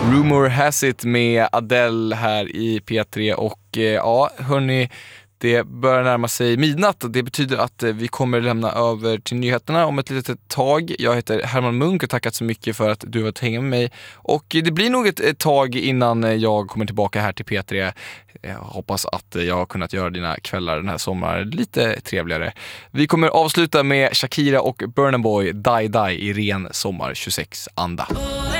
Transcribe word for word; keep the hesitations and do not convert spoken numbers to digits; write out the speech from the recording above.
Rumor has it med Adele här i P tre och eh, ja, hörni, det börjar närma sig midnatt och det betyder att vi kommer lämna över till nyheterna om ett litet tag. Jag heter Herman Munk och tackat så mycket för att du har hängt med mig. Och det blir nog ett, ett tag innan jag kommer tillbaka här till P tre. Jag hoppas att jag har kunnat göra dina kvällar den här sommaren lite trevligare. Vi kommer avsluta med Shakira och Burna Boy, Die Die i ren sommar tjugosex-anda.